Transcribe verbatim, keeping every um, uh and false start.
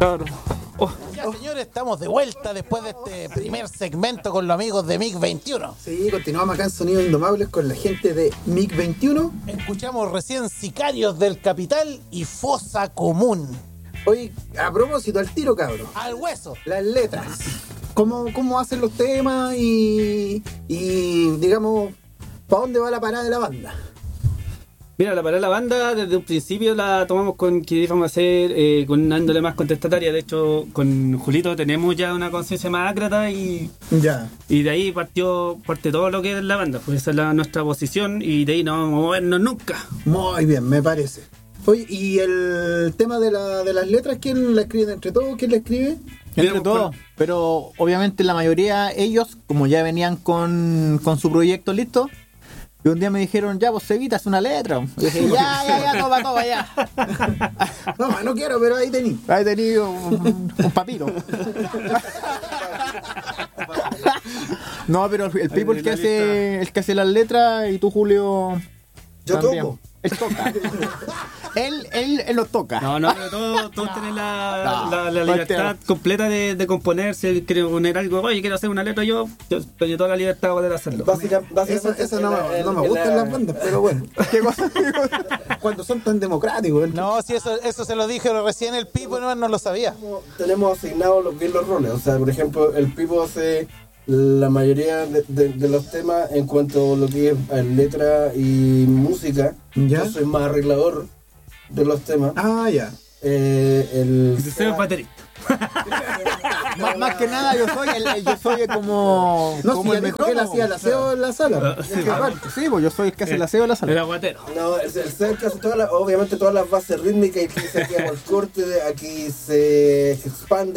Cabrón. Oh. Ya, señores, estamos de vuelta después de este primer segmento con los amigos de M I G veintiuno. Sí, continuamos acá en Sonidos Indomables con la gente de M I G veintiuno. Escuchamos recién Sicarios del Capital y Fosa Común. Oye, a propósito, al tiro, cabrón. Al hueso. Las letras. ¿Cómo, cómo hacen los temas y, y digamos, para dónde va la parada de la banda? Mira, la para la banda desde un principio la tomamos con que íbamos a hacer eh, con una índole más contestataria. De hecho, con Julito tenemos ya una conciencia más ácrata y, ya. y de ahí partió parte todo lo que es la banda. Pues esa es la, nuestra posición y de ahí no vamos a movernos nunca. Muy bien, me parece. Oye, y el tema de, la, de las letras, ¿quién la escribe entre todos? ¿Quién la escribe? Entre todos, pero obviamente la mayoría, ellos, como ya venían con, con su proyecto listo, y un día me dijeron, ya, vos Cevita, es una letra. Y dije, ya, ya, ya, toma, toma, ya. No, no quiero, pero ahí tení. Ahí tení un, un papiro. No, pero el people que hace, el que hace las letras y tú, Julio. Yo también. toco. Él toca. él, él, él los toca. No, no, pero todos, todos tienen la, No, la, la libertad completa de, de componer. Si él quiere poner algo, oye, quiero hacer una letra, yo, yo tengo toda la libertad de poder hacerlo. Básica, básicamente eso, eso no, me, no me gustan las bandas, pero bueno. ¿Qué cosa? Cuando son tan democráticos. No, si eso, eso se lo dije recién el Pipo, no, no lo sabía. Tenemos asignados los, bien los roles. O sea, por ejemplo, el Pipo hace la mayoría de, de, de los temas en cuanto a lo que es eh, letra y música. ¿Ya? Yo soy más arreglador de los temas. Ah, ya. Eh, el Si se ve baterista. más, más que nada yo soy el, el- yo soy como, No, como si el el mejor que él hacía el aseo en la sala. Sí, Es que aparte. Sí, pues yo soy el que hace el aseo de la sala. Era guatero. No, el, el ser que hace todas las, obviamente todas las bases rítmicas y aquí se queda el corte, aquí se expande